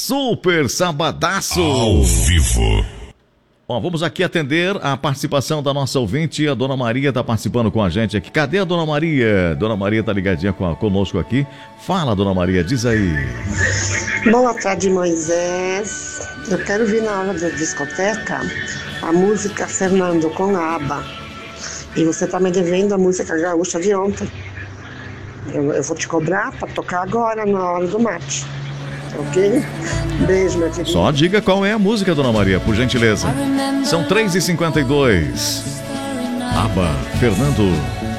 super sabadaço. Ao vivo. Ó, vamos aqui atender a participação da nossa ouvinte. A Dona Maria está participando com a gente aqui. Cadê a Dona Maria? Dona Maria está ligadinha conosco aqui. Fala, Dona Maria, diz aí. Boa tarde, Moisés. Eu quero vir na hora da discoteca a música Fernando com ABBA. E você tá me devendo a música gaúcha de ontem. Eu vou te cobrar para tocar agora na hora do mate. Ok? Beijo, minha querida. Só diga qual é a música, Dona Maria, por gentileza. São 3h52. ABBA, Fernando.